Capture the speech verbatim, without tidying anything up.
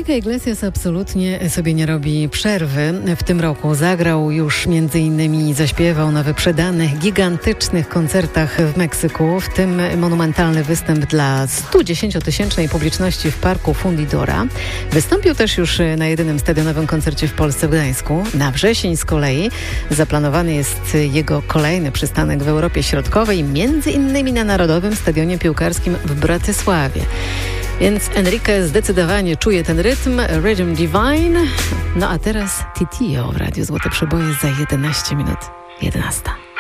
Enrique Iglesias absolutnie sobie nie robi przerwy. W tym roku zagrał już między innymi, zaśpiewał na wyprzedanych, gigantycznych koncertach w Meksyku, w tym monumentalny występ dla studziesięciotysięcznej publiczności w parku Fundidora. Wystąpił też już na jedynym stadionowym koncercie w Polsce w Gdańsku. Na wrzesień z kolei zaplanowany jest jego kolejny przystanek w Europie Środkowej, między innymi na Narodowym Stadionie Piłkarskim w Bratysławie. Więc Enrique zdecydowanie czuje ten rytm, Rhythm Divine. No a teraz Titio w Radiu Złote Przeboje za jedenaście minut jedenasta.